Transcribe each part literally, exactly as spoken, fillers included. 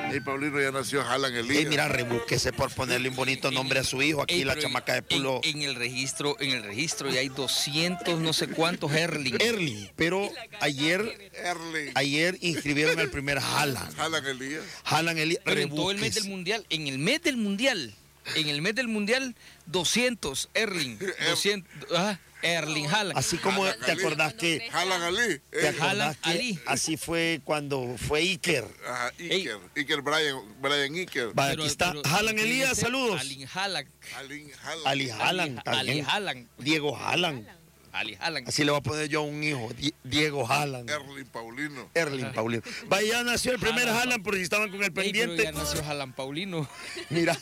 Y Paulino ya nació Alan Elías. Y mira, rebúsquese por ponerle un bonito nombre a su hijo. Aquí Ey, la pero chamaca de Pulo. En, en el registro, en el registro ya hay doscientos no sé cuántos Erling. Erling. Pero ayer, Erling. ayer inscribieron al primer Haaland. Alan Elías. Haaland Elías. Pero en todo el mes del mundial, en el mes del mundial, en el mes del mundial, doscientos Erling. doscientos, ah, Erling Haaland. Así como Haaland te Ali. acordás que... Alan Ali. ¿Te Eh, acordás Haaland que Ali. así fue cuando fue Iker? Ajá, Iker. Ey. Iker Brian. Brian Iker. Va, Pero- aquí está pero- Haaland tiene que Elías, ser saludos. Ali Haaland. Alin Haaland. Ali Haaland Ali también. Haaland. Diego Haaland. Ali Haaland. Así le voy a poner yo a un hijo, Di- Diego Haaland. Erling Paulino. Erling Paulino. Vaya, ya nació el primer Haaland. Haaland por si estaban con el Ey, pero pendiente. ya nació Haaland Paulino. Mira.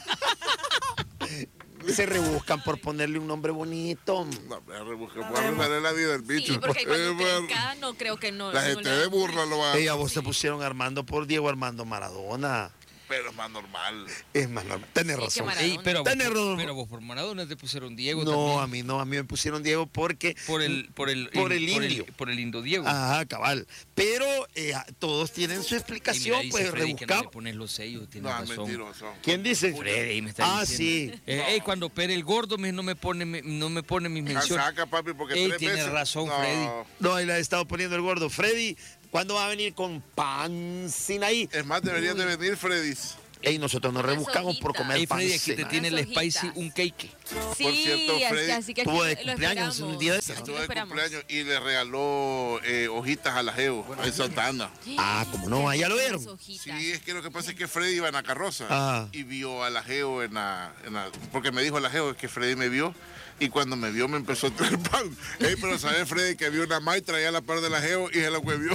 Se rebuscan por ponerle un nombre bonito. No, me rebusqué. Voy a arruinarle la vida del bicho. Sí, porque Eh, cuando bueno, crezca no creo que no. la no gente le- de burla lo va a... Ella vos te pusieron Armando por Diego Armando Maradona. Pero es más normal. Es más normal. Tenés Sí, que razón. Maradona. Ey, pero, vos, Tenés razón. pero vos por Maradona te pusieron Diego No, también. a mí no, a mí me pusieron Diego porque... Por el, por el, Por el por indio. por el indio Diego. Ajá, cabal. Pero eh, todos tienen su Ey, explicación, mira, dice pues Freddy que no le rebuscamos. pones los sellos, tienes No, es razón. mentiroso. ¿Quién dice? Freddy me está Ah, diciendo. sí. Eh, ey, cuando Pere el gordo me- no me pone me- no me pone mis menciones. Saca, papi, porque Ey, tres tiene veces... razón, No, Freddy. No, ahí le ha estado poniendo el gordo. Freddy, ¿cuándo va a venir con pan sin ahí? Es más, deberían de venir Freddy's. Ey, nosotros nos Unas rebuscamos por hojitas. comer Ey, pan Freddy, aquí sin te ahí. tiene el Unas spicy hojitas. un cake. Sí, Por cierto, así- Freddy así que aquí tuvo de lo cumpleaños esperamos. un día de ese. Aquí lo Estuvo de esperamos. cumpleaños y le regaló eh, hojitas a la Geo, en Santa Ana. Ah, como no, allá lo Unas vieron. hojitas. Sí, es que lo que pasa es que Freddy iba en la carroza Ah. y vio a la Geo en la, en la- porque me dijo la Geo que Freddy me vio y cuando me vio me empezó a traer pan. Ey, pero sabes Freddy que vio una maitra traía la par de la Geo y se la huevió.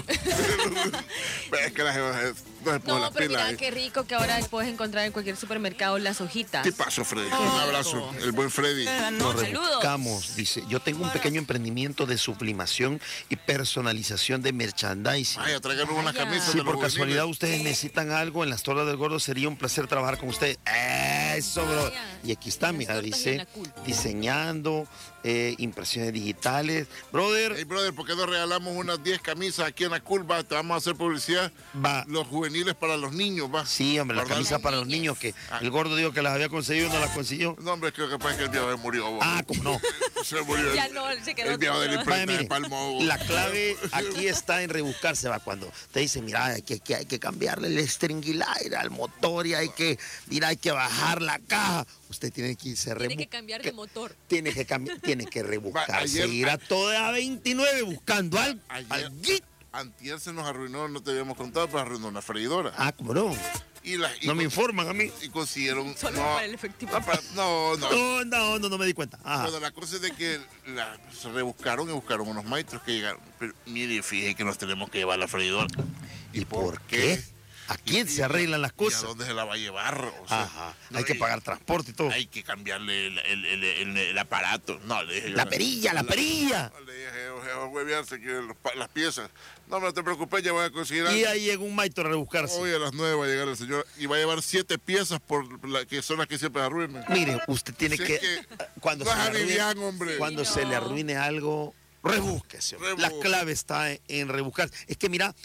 Pero es que la Geo es- no se pone No, las pero pilas. mira eh. qué rico que ahora puedes encontrar en cualquier supermercado las hojitas. ¿Qué pasó, Freddy? Un abrazo, el buen Freddy. Nos Saludos. rebuscamos, dice. Yo tengo un pequeño emprendimiento de sublimación y personalización de merchandising. Vaya, tráiganos unas Vaya. camisas Si de por los casualidad juveniles. ustedes necesitan algo en las torres del gordo, sería un placer trabajar con ustedes. Eso, bro. Vaya. Y aquí está, Las mira, tortas y dice en la cool. diseñando, eh, impresiones digitales. Brother, Hey, brother, ¿por qué no regalamos unas diez camisas aquí en la curva? Te vamos a hacer publicidad. va. Los juveniles para los niños, va. Sí, hombre, la Guardar- camisa para los niños que el gordo dijo que las había conseguido y no las consiguió. No, hombre, creo que pasa que el viejo se murió. bo. Ah, ¿cómo no? Se murió. Ya el, no, se quedó el viejo de la todo. Vaya, imprenta de mire, Palmo. bo. la clave aquí está en rebuscarse, va, cuando te dice, mira, hay que, que hay que cambiarle el stringilaire al motor y hay que, mira, hay que bajar la caja. Usted tiene que irse a Tiene que rebu- cambiar de motor. Tiene que cambiar, tiene que rebuscarse, ayer- ir a toda veintinueve buscando al, Ayer- al git. Antier se nos arruinó, no te habíamos contado, pero arruinó una freidora. Ah, ¿cómo no? Y la, y No me con- informan a mí. Y consiguieron. Solo no, para el efectivo. no, para- no, no. No, no, no, no me di cuenta. Ajá. Bueno, la cosa es de que la, se rebuscaron y buscaron unos maestros que llegaron. Pero mire, fíjese que nos tenemos que llevar la freidora. ¿Y por qué? ¿A quién Y- se arreglan las ¿Y a cosas? dónde se la va a llevar? O sea, Ajá. no, Hay que y- pagar transporte y todo. Hay que cambiarle el, el- el- el- el aparato. No, le dije yo, La no. perilla, la perilla. No, le dije, a huevearse que los pa- las piezas. No, no te preocupes, ya voy a conseguir algo. Y ahí llega un maito a rebuscarse. Hoy a las nueve va a llegar el señor y va a llevar siete piezas por la, que son las que siempre arruinan. Mire, usted tiene Sí, que, que- cuando no se le es arruine, Vivian, hombre. cuando Sí, se no. le arruine algo, rebúsquese. hombre. La Rebusque. clave está en, en rebuscar. Es que mira,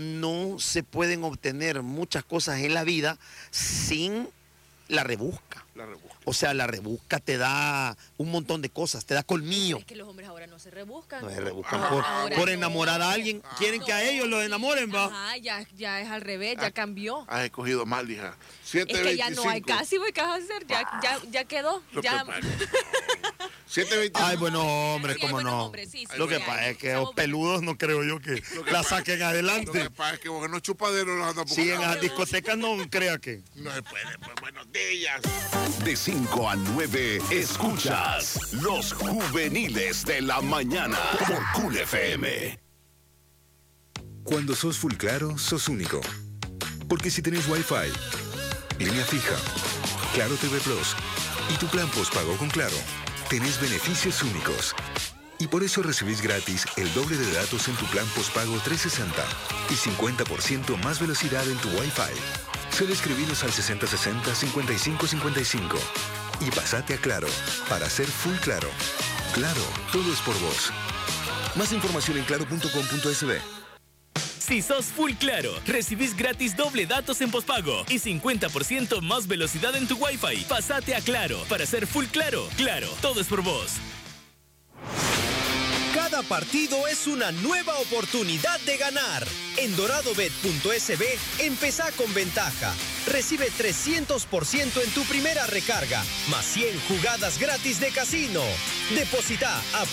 no se pueden obtener muchas cosas en la vida sin la rebusca. La rebusca. O sea, la rebusca te da un montón de cosas, te da colmillo. Es que los hombres ahora no se rebuscan. No se rebuscan Ah, por, ahora por no. enamorar a alguien. Quieren que a ellos los enamoren, va. Ajá, ya, ya es al revés, ya Ah. cambió. Has escogido mal, hija. siete Es que ya no hay veinticinco. casi, güey, ¿qué vas a hacer? Ya, ya, ya quedó. Lo que Ya. pasa- siete veinticinco. Ay, bueno, hombre, Sí, hay cómo buenos no. hombres, sí, sí, Lo sí, que hay. pasa es que Somos los peludos no creo yo que la saquen Lo adelante. que pasa es que vos no chupaderos los andan Si en buscando. las discotecas no crea que. No se puede, pues buenos días. De cinco a nueve, escuchas Los Juveniles de la Mañana por Cool F M. Cuando sos full claro, sos único. Porque si tenés Wi-Fi, línea fija, Claro T V Plus y tu plan postpago con Claro, tenés beneficios únicos. Y por eso recibís gratis el doble de datos en tu plan postpago trescientos sesenta y cincuenta por ciento más velocidad en tu Wi-Fi. Solo escribinos al sesenta sesenta cincuenta y cinco cincuenta y cinco y pasate a Claro para ser full claro. Claro, todo es por vos. Más información en claro punto com punto es be. Si sos full claro, recibís gratis doble datos en pospago y cincuenta por ciento más velocidad en tu Wi-Fi. Pásate a Claro. Para ser full claro, Claro, todo es por vos. Cada partido es una nueva oportunidad de ganar. En doradobet punto es be, empezá con ventaja. Recibe trescientos por ciento en tu primera recarga, más cien jugadas gratis de casino. Deposita,